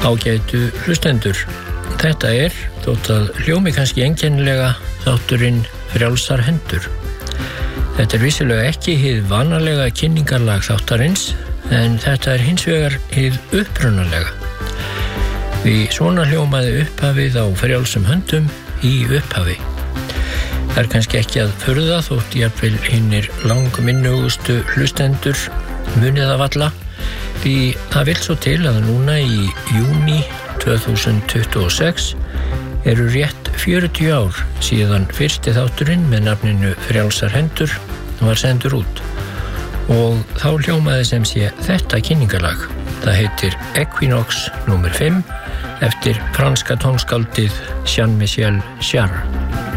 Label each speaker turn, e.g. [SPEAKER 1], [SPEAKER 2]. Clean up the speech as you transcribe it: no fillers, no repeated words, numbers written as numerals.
[SPEAKER 1] Ágætu hlustendur, þetta þótt að hljómi kannski einkennilega, þátturinn Frjálsar hendur. Þetta vissilega ekki hið vanalega kynningarlag þáttarins, en þetta hins vegar hið upprunalega. Því svona hljómaði upphafið á frjálsum höndum í upphafi. Það kannski ekki að furða þótt jafnvel hinnir langminnugustu hlustendur munið af alla, því það vill svo til að núna í júní 2026 eru rétt 40 ár síðan fyrsti þátturinn með nafninu Frjálsar hendur var sendur út. Og þá hljómaði sem sé þetta kynningarlag. Það heitir Equinox nr. 5 eftir franska tónskáldið Jean-Michel Jarre.